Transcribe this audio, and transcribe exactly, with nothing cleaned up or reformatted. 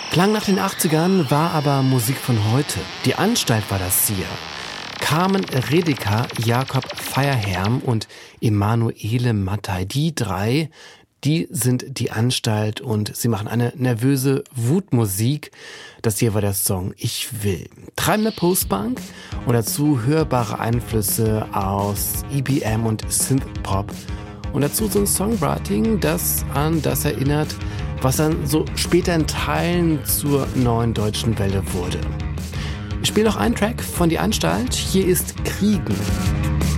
Klang nach den achtzigern, war aber Musik von heute. Die Anstalt war das hier. Carmen Redeker, Jakob Feierherm und Emanuele Mattei, die drei, die sind die Anstalt und sie machen eine nervöse Wutmusik. Das hier war der Song Ich will. Treibende Postbank und dazu hörbare Einflüsse aus E B M und Synthpop. Und dazu so ein Songwriting, das an das erinnert, was dann so später in Teilen zur neuen deutschen Welle wurde. Ich spiele noch einen Track von Die Anstalt. Hier ist Kriegen.